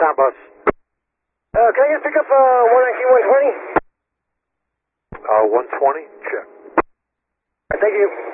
Time, boss. Can I just pick up 119-120? 120, check. Thank you.